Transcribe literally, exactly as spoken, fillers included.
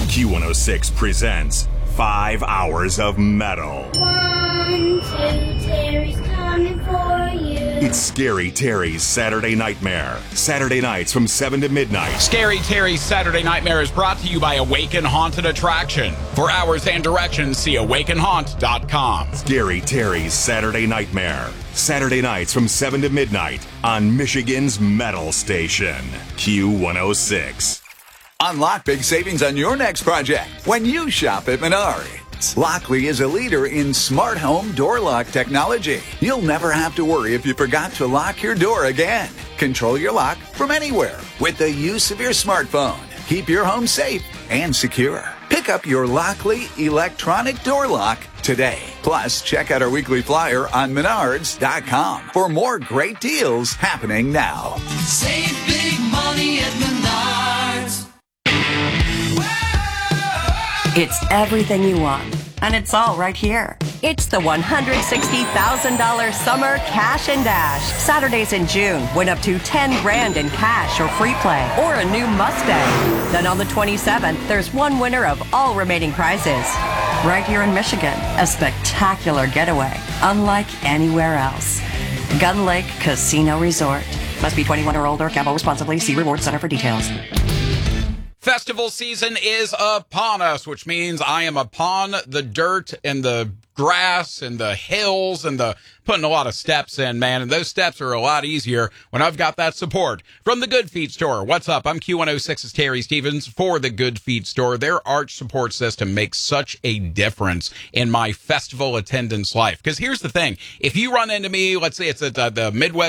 Q one oh six presents Five Hours of Metal. One, two, Terry's coming for you. It's Scary Terry's Saturday Nightmare. Saturday nights from seven to midnight. Scary Terry's Saturday Nightmare is brought to you by Awaken Haunted Attraction. For hours and directions, see awaken haunt dot com. Scary Terry's Saturday Nightmare. Saturday nights from seven to midnight on Michigan's Metal Station. Q one oh six. Unlock big savings on your next project when you shop at Menards. Lockley is a leader in smart home door lock technology. You'll never have to worry if you forgot to lock your door again. Control your lock from anywhere with the use of your smartphone. Keep your home safe and secure. Pick up your Lockley electronic door lock today. Plus, check out our weekly flyer on menards dot com for more great deals happening now. Save big money at Menards. It's everything you want, and it's all right here. It's the one hundred sixty thousand dollars Summer Cash and Dash. Saturdays in June, win up to ten grand in cash or free play, or a new Mustang. Then on the twenty-seventh, there's one winner of all remaining prizes. Right here in Michigan, a spectacular getaway, unlike anywhere else. Gun Lake Casino Resort. Must be twenty-one or older. Gamble responsibly. See Reward Center for details. Festival season is upon us, which means I am upon the dirt and the grass and the hills and the putting a lot of steps in, man. And those steps are a lot easier when I've got that support from the Good Feet Store. What's up? I'm Q one oh six's Terry Stevens for the Good Feet Store. Their arch support system makes such a difference in my festival attendance life. Because here's the thing. If you run into me, let's say it's at uh, the Midwest